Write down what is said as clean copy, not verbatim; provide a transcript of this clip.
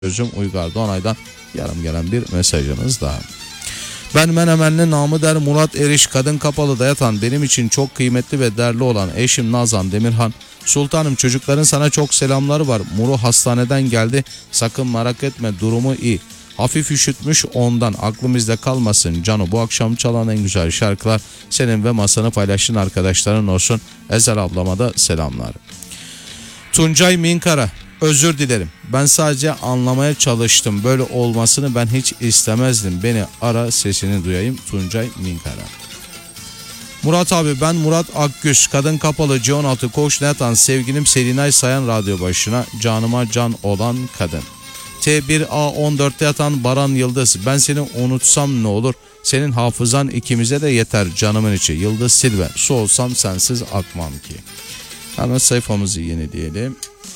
Özüm Uygar Donay'dan yarım gelen bir mesajınız daha. Ben Menemenli namı der Murat Eriş, kadın kapalıda yatan, benim için çok kıymetli ve değerli olan eşim Nazan Demirhan. Sultanım, çocukların sana çok selamları var. Muru hastaneden geldi, sakın merak etme, durumu iyi. Hafif üşütmüş, ondan aklımızda kalmasın. Cano, bu akşam çalan en güzel şarkılar senin ve masanı paylaştığın arkadaşların olsun. Ezel ablama da selamlar. Tuncay Minkara, özür dilerim. Ben sadece anlamaya çalıştım. Böyle olmasını ben hiç istemezdim. Beni ara, sesini duyayım. Tuncay Minkara. Murat abi, ben Murat Akgüz, kadın kapalı C16 Koç Netan, sevgilim Selinay Sayan radyo başına, canıma can olan kadın. T1A14'te yatan Baran Yıldız, ben seni unutsam ne olur, senin hafızan ikimize de yeter canımın içi. Yıldız Silve, su olsam sensiz akmam ki. Hemen sayfamızı yenileyelim.